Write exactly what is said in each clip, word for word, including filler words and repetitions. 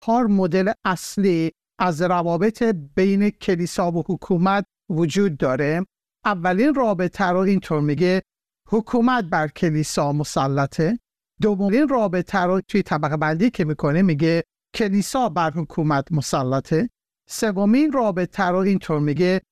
چهار مدل اصلی از روابط بین کلیسا و حکومت وجود داره. اولین رابطه رو اینطور میگه حکومت بر کلیسا مسلطه. دومین رابطه رو توی طبقه بندی که میکنه میگه کلیسا بر حکومت مسلطه. سومین رابطه رو اینطور میگه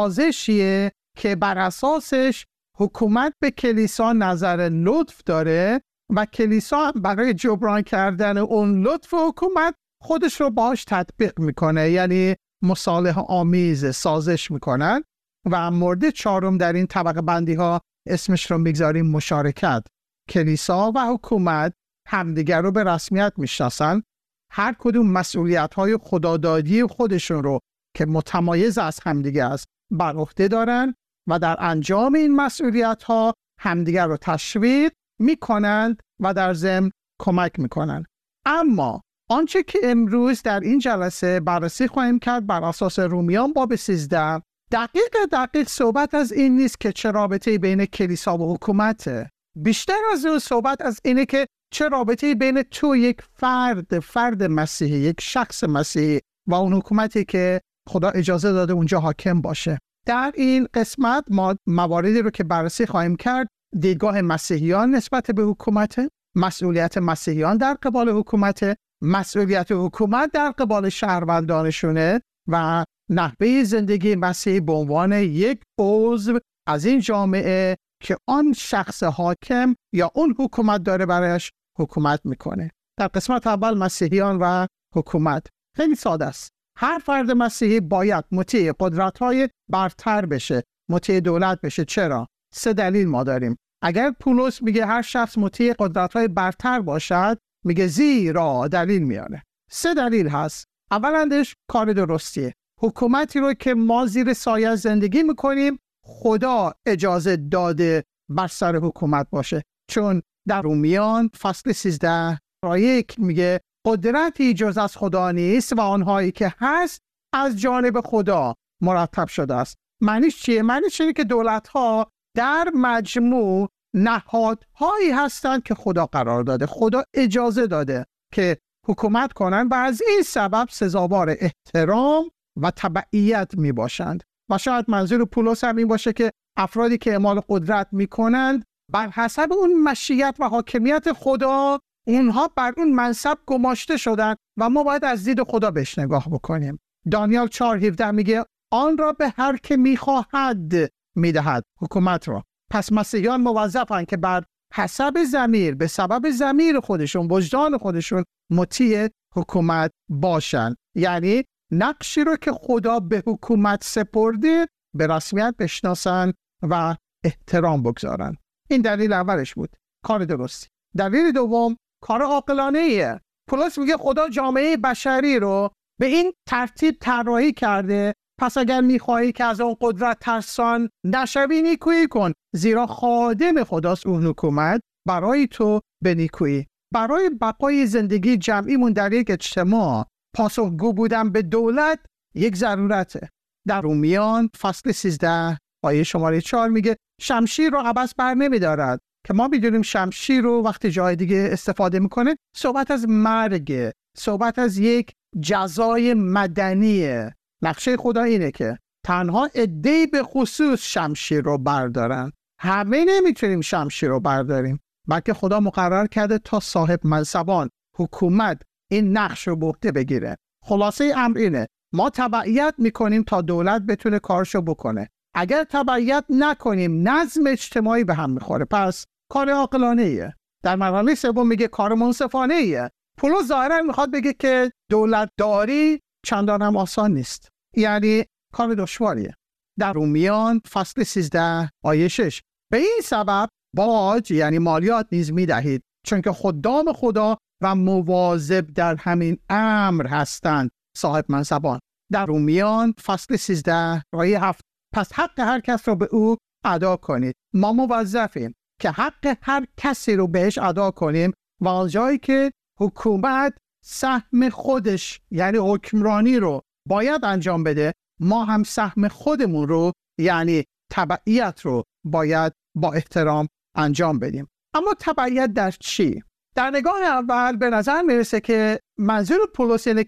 سازشیه که بر اساسش حکومت به کلیسا نظر لطف داره و کلیسا برای جبران کردن اون لطف حکومت خودش رو باش تطبیق میکنه، یعنی مصالحه آمیز سازش میکنن. و مورد چهارم در این طبقه بندی ها اسمش رو میگذاریم مشارکت. کلیسا و حکومت همدیگر رو به رسمیت میشناسن، هر کدوم مسئولیت های خدادادی خودشون رو که متمایز از همدیگه است بر عهده دارن و در انجام این مسئولیت ها همدیگر رو تشویق میکنند و در ضمن کمک میکنند. اما آنچه که امروز در این جلسه بررسی خواهیم کرد بر اساس رومیان باب سیزده، دقیق دقیق صحبت از این نیست که چه رابطه‌ای بین کلیسا و حکومته. بیشتر از اون صحبت از اینه که چه رابطه‌ای بین تو یک فرد فرد مسیحی، یک شخص مسیحی و اون حکومتی که خدا اجازه داده اونجا حاکم باشه. در این قسمت ما مواردی رو که بررسی خواهیم کرد، دیدگاه مسیحیان نسبت به حکومت، مسئولیت مسیحیان در قبال حکومت، مسئولیت حکومت در قبال شهروندانشونه و نحوه زندگی مسیحی به عنوان یک عضو از این جامعه که آن شخص حاکم یا اون حکومت داره برایش حکومت میکنه. در قسمت اول مسیحیان و حکومت خیلی ساده است. هر فرد مسیحی باید مطیع قدرت‌های برتر بشه، مطیع دولت بشه. چرا؟ سه دلیل ما داریم. اگر پولس میگه هر شخص مطیع قدرت‌های برتر باشد، میگه زیرا دلیل میاره. سه دلیل هست. اولندش کار درستیه. حکومتی رو که ما زیر سایه زندگی میکنیم خدا اجازه داده بر سر حکومت باشه، چون در رومیان فصل سیزده آیه یک میگه قدرتی جز از خدا نیست و آنهایی که هست از جانب خدا مرتب شده است. معنیش چیه؟ معنیش اینه که دولت‌ها در مجموع نهادهایی هستند که خدا قرار داده، خدا اجازه داده که حکومت کنن و از این سبب سزاوار احترام و تبعیت می باشند. و شاید منظور پولس هم این باشه که افرادی که اعمال قدرت می کنند بر حسب اون مشیت و حاکمیت خدا اونها بر اون منصب گماشته شدن و ما باید از دید خدا بهش نگاه بکنیم. دانیال چهار هفده میگه آن را به هر که میخواهد میدهد حکومت را. پس مسیحیان موظفن که بر حسب ضمیر، به سبب ضمیر خودشون، وجدان خودشون مطیع حکومت باشن. یعنی نقشی رو که خدا به حکومت سپرده به رسمیت بشناسن و احترام بگذارن. این دلیل اولش بود، کار درستی. دلیل دوم کار عاقلانه ایه. پولس میگه خدا جامعه بشری رو به این ترتیب طراحی کرده، پس اگر میخواهی که از اون قدرت ترسان نشوی نیکویی کن، زیرا خادم خداست اون حکومت برای تو به نیکویی. برای بقای زندگی جمعیمون در یک اجتماع پاسخگو بودن به دولت یک ضرورته. در رومیان فصل سیزده آیه شماره چهار میگه شمشیر رو عبث بر نمیدارد، که ما میدونیم شمشیر رو وقتی جای دیگه استفاده میکنه صحبت از مرگ، صحبت از یک جزای مدنیه. نقشه خدا اینه که تنها عده‌ای به خصوص شمشیر رو بردارن، همه نمیتونیم شمشیر رو برداریم، بلکه خدا مقرر کرده تا صاحب منصبان، حکومت این نقش رو به عهده بگیره. خلاصه امر اینه ما تبعیت میکنیم تا دولت بتونه کارشو بکنه. اگر تبعیت نکنیم نظم اجتماعی به هم میخوره. پس کار عاقلانه ایه. در مرحله سوم میگه کار منصفانه ایه. پولس ظاهرا میخواد بگه که دولت داری چندان هم آسان نیست، یعنی کار دشواریه. در رومیان فصل سیزده آیه شش به این سبب باج یعنی مالیات نیز میدهید، چون که خدام خدا و مواظب در همین امر هستند صاحب منصبان. در رومیان فصل سیزده آیه هفت پس حق هر کس رو به او ادا کنید. ما موظفیم که حق هر کسی رو بهش ادا کنیم و از جایی که حکومت سهم خودش یعنی حکمرانی رو باید انجام بده، ما هم سهم خودمون رو یعنی تبعیت رو باید با احترام انجام بدیم. اما تبعیت در چی؟ در نگاه اول به نظر میرسه که منظور پولس اینه که